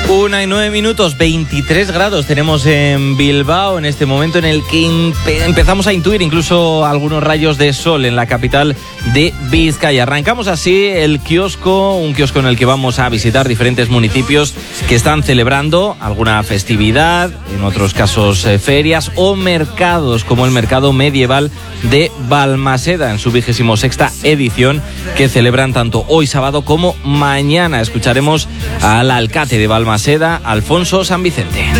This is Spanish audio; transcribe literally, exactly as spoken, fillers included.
Una y nueve minutos, veintitrés grados tenemos en Bilbao en este momento en el que empe- empezamos a intuir incluso algunos rayos de sol en la capital de Vizcaya. Arrancamos así el kiosco, un kiosco en el que vamos a visitar diferentes municipios que están celebrando alguna festividad, en otros casos eh, ferias o mercados, como el mercado medieval de Balmaseda en su vigésimo sexta edición, que celebran tanto hoy sábado como mañana. Escucharemos al alcalde de Balmaseda, Alfonso San Vicente.